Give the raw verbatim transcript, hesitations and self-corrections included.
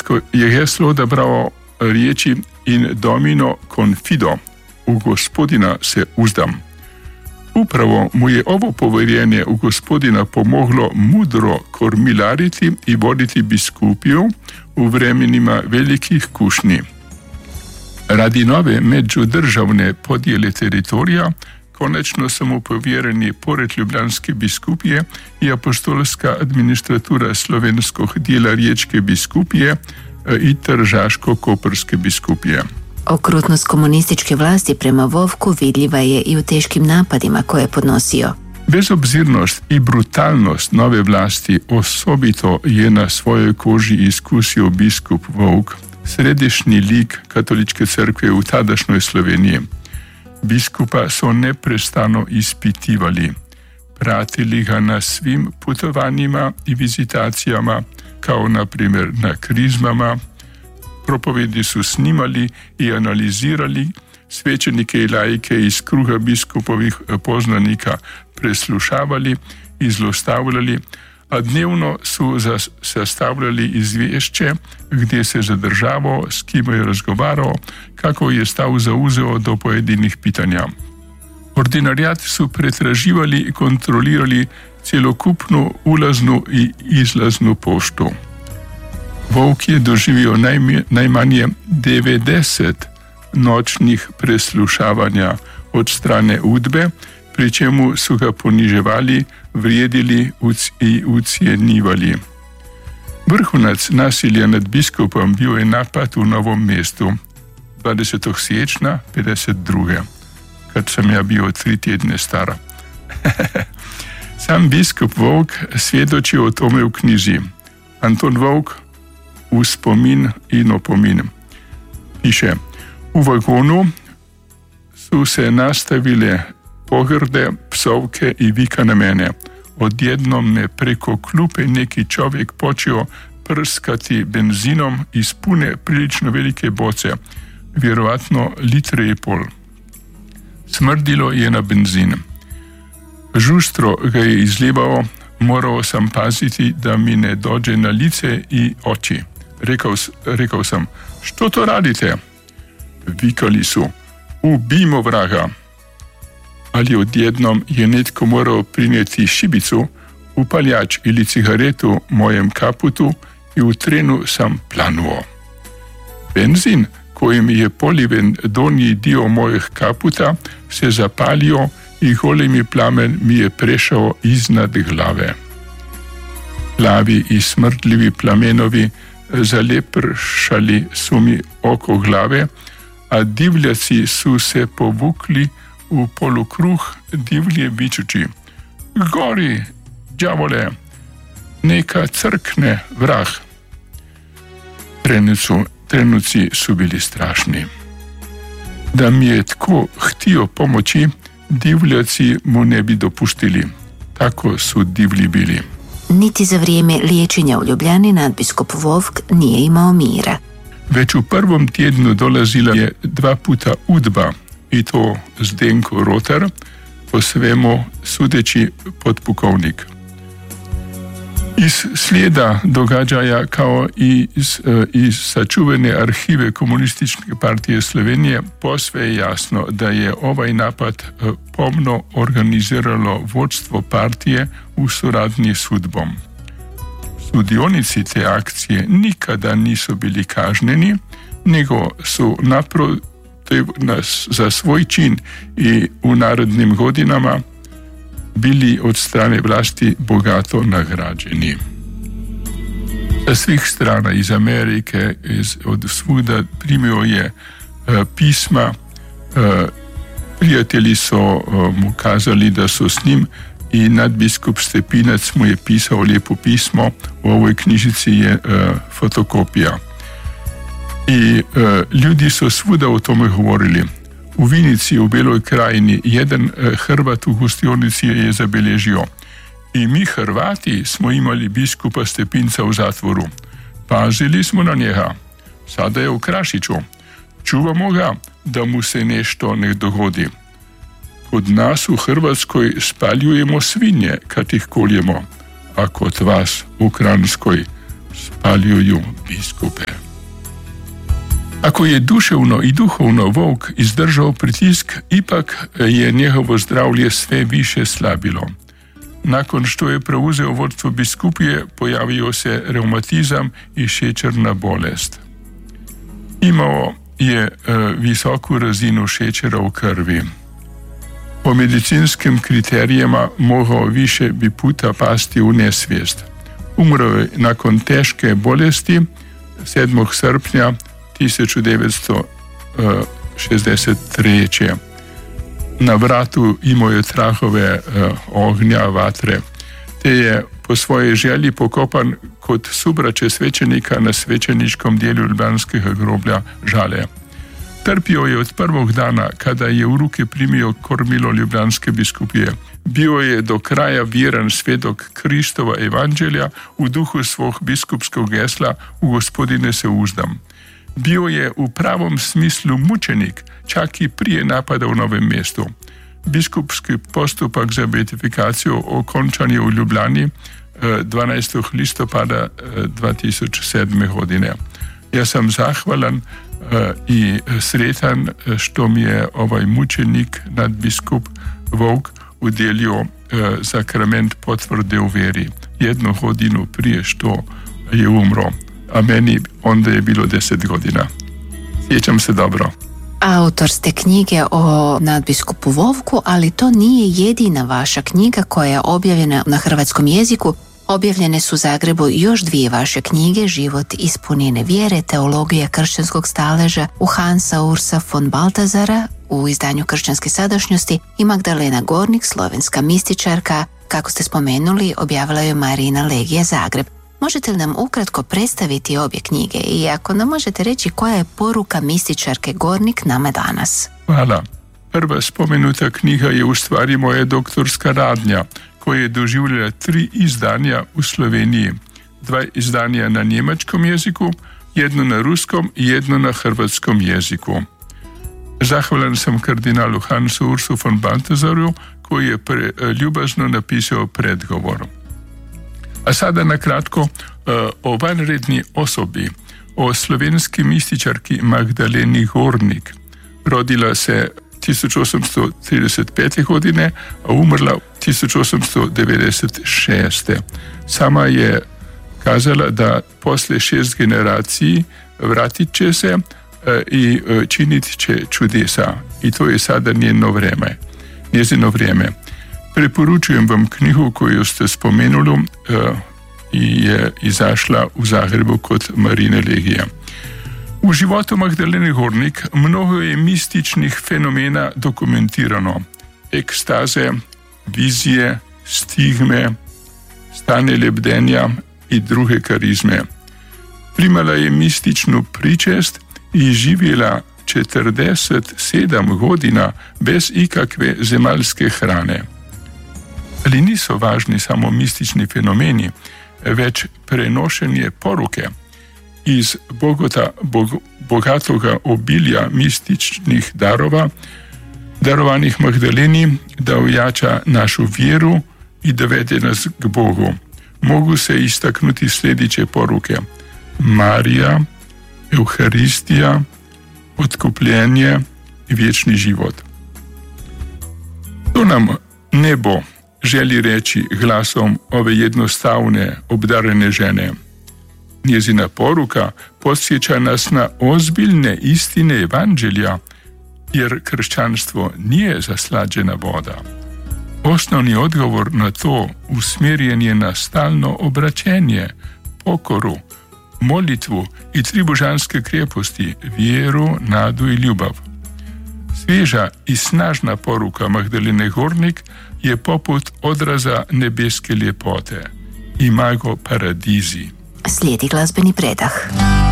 Hrvatsko je heslo odabralo riječi in domino confido, u gospodina se uzdam. Upravo mu je ovo povjerenje u gospodina pomoglo mudro kormilariti i voditi biskupiju u vremenima velikih kušnji. Radi nove međudržavne podjele teritorija konačno su mu povjereni pored Ljubljanske biskupije i apostolska administratura slovenskog dijela Riječke biskupije i Tržaško-Koperske biskupije. Okrutnost komunističke vlasti prema Vovku vidljiva je i u teškim napadima koje je podnosio. Bezobzirnost i brutalnost nove vlasti osobito je na svojoj koži iskusio biskup Vovk, središnji lik katoličke crkve u tadašnjoj Sloveniji. Biskupa su neprestano ispitivali, pratili ga na svim putovanjima i vizitacijama, kao na primjer na krizmama. Propovedi su snimali i analizirali, svećenike i laike iz kruga biskupovih poznanika preslušavali i zlostavljali, a dnevno su sastavljali izvješće gdje se zadržavao, s kime je razgovarao, kako je stav zauzeo do pojedinih pitanja. Ordinarijat su pretraživali i kontrolirali cjelokupnu ulaznu i izlaznu poštu. Vovk je doživio najmanje devedeset noćnih preslušavanja od strane udbe, pri čemu su ga poniževali, vrijedili i ucijenjivali. Vrhunac nasilja nad biskupom bio je napad u Novom Mestu dvadesetog siječnja pedeset druge kad sam ja bio tri tjedne stara. Sam biskup Vovk svjedoči o tome u knjizi Anton Vovk, Uspomin in opomin. Piše, u vagonu su se nastavile pogrde, psovke i vika na mene. Odjednom me preko klupe neki čovjek počeo prskati benzinom iz pune prilično velike boce, vjerovatno litre i pol. Smrdilo je na benzin. Žustro ga je izlivao, morao sam paziti da mi ne dođe na lice i oči. Rekao, rekao sam, što to radite? Vikali su, ubijmo vraga. Ali odjednom je netko morao prinijeti šibicu, upaljač ili cigaretu mojem kaputu i u trenu sam planuo. Benzin kojim je poliven donji dio mojeg kaputa se zapalio i golemi plamen mi je prešao iznad glave. Plavi i smrdljivi plamenovi zalepršali su mi oko glave, a divljaci su se povukli u polukruh divlje vičući: Gori, đavole, neka crkne vrah. Trenucu, trenuci su bili strašni. Da mi je tko htio pomoći, divljaci mu ne bi dopustili. Tako su divlji bili. Niti za vrijeme liječenja u Ljubljani nadbiskup Vovk nije imao mira. Već u prvom tjednu dolazila je dva puta udba, i to Zdenko Rotar, po svemu sudeći podpukovnik. Iz slijeda događaja kao i iz, iz sačuvane arhive Komunističke partije Slovenije posve je jasno da je ovaj napad pomno organiziralo vodstvo partije u suradnji s udbom. Sudionici te akcije nikada nisu bili kažnjeni, nego su naprotiv nas za svoj čin i u narednim godinama bili od strane vlasti bogato nagrađeni. Sa svih strana, iz Amerike, iz, od svuda primio je uh, pisma, uh, prijatelji su uh, mu kazali da su s njim i nadbiskup Stepinac mu je pisao lijepo pismo, u ovoj knjižici je uh, fotokopija. I uh, ljudi su svuda o tome govorili. U Vinici, u Beloj krajini, jedan Hrvat u gostionici je zabeležio: i mi Hrvati smo imali biskupa Stepinca u zatvoru. Pazili smo na njega. Sada je u Krašiću. Čuvamo ga da mu se nešto ne dogodi. Kod nas u Hrvatskoj spaljujemo svinje kad ih koljemo, a kod vas u Kranjskoj spaljuju biskupe. Ako je duševno i duhovno Vovk izdržao pritisk, ipak je njegovo zdravlje sve više slabilo. Nakon što je preuzeo vodstvo biskupije, pojavio se reumatizam i šećerna bolest. Imao je e, visoku razinu šećera u krvi. Po medicinskim kriterijima mogao više bi puta pasti u nesvijest. Umro je nakon teške bolesti sedmog srpnja tisuću devetsto šezdeset treće. Na vratu imao je trahove ognja, vatre, te je po svojej želji pokopan kod subraće svećenika na svećeničkom dijelu ljubljanskega groblja Žale. Trpio je od prvog dana kada je u ruke primio kormilo ljubljanske biskupije. Bio je do kraja vjeran svjedok Kristova evanđelja u duhu svog biskupskog gesla "U Gospodine se uzdam". Bio je u pravom smislu mučenik, čak i prije napada u Novem mjestu. Biskupski postupak za beatifikaciju okončan je u Ljubljani dvanaestog listopada dva tisuće sedme godine. Ja sam zahvalan i sretan što mi je ovaj mučenik, nadbiskup Vovk, udjelio sakrament potvrde u vjeri jednu godinu prije što je umro, a meni onda je bilo deset godina. Sjećam se dobro. Autor ste knjige o nadbiskupu Vovku, ali to nije jedina vaša knjiga koja je objavljena na hrvatskom jeziku. Objavljene su u Zagrebu još dvije vaše knjige, Život ispunjene vjere, Teologija kršćanskog staleža u Hansa Ursa von Baltazara u izdanju Kršćanske sadašnjosti i Magdalena Gornik, slovenska mističarka, kako ste spomenuli, objavila je Marijina Legija Zagreb. Možete li nam ukratko predstaviti obje knjige i ako nam možete reći koja je poruka mističarke Gornik nama danas? Hvala. Prva spomenuta knjiga je u stvari moja doktorska radnja, koja je doživljala tri izdanja u Sloveniji. Dva izdanja na njemačkom jeziku, jedno na ruskom i jedno na hrvatskom jeziku. Zahvalan sam kardinalu Hansu Ursu von Baltazaru, koji je pre, ljubazno napisao predgovor. A sada na kratko uh, o vanredni osobi, o slovenski mističarki Magdaleni Gornik. Rodila se tisuću osamsto trideset pete. godine, a umrla tisuću osamsto devedeset šeste. Sama je kazala da posle šest generaciji vratit će se uh, i uh, činit će čudesa. I to je sada njeno vrijeme. Njezino vrijeme. Preporučujem vam knjigu koju ste spomenuli uh, i je izašla u Zagrebu kod Marijine Legije. U životu Magdalene Gornik mnogo je mističnih fenomena dokumentirano. Ekstaze, vizije, stigme, stane lebdenja i druge karizme. Primala je mističnu pričest i živjela četrdeset sedam godina bez ikakve zemaljske hrane. Ali nisu važni samo mistični fenomeni, već prenošenje poruke iz bogota, bog, bogatoga obilja mističnih darova, darovanih Magdaleni, da ojača našu vjeru i da vede nas k Bogu. Mogu se istaknuti sljedeće poruke: Marija, Euharistija, otkupljenje i vječni život. To nam nebo želi reći glasom ove jednostavne, obdarene žene. Njezina poruka podsjeća nas na ozbiljne istine evanđelja, jer kršćanstvo nije zaslađena voda. Osnovni odgovor na to usmjeren je na stalno obraćenje, pokoru, molitvu i tri božanske kreposti, vjeru, nadu i ljubav. Svježa i snažna poruka Magdalene Gornik je poput odraza nebeske ljepote. Imago paradisi. Slijedi glazbeni predah.